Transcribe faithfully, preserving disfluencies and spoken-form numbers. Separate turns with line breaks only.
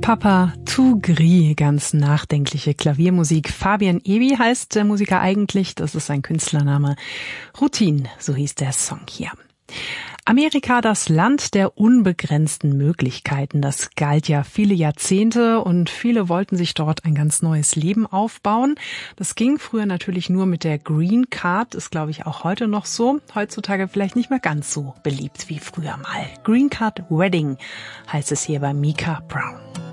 Papa tout gris, ganz nachdenkliche Klaviermusik. Fabian Ebi heißt der Musiker eigentlich, das ist sein Künstlername. Routine, so hieß der Song hier. Amerika, das Land der unbegrenzten Möglichkeiten. Das galt ja viele Jahrzehnte und viele wollten sich dort ein ganz neues Leben aufbauen. Das ging früher natürlich nur mit der Green Card, ist glaube ich auch heute noch so. Heutzutage vielleicht nicht mehr ganz so beliebt wie früher mal. Green Card Wedding heißt es hier bei Mika Brown.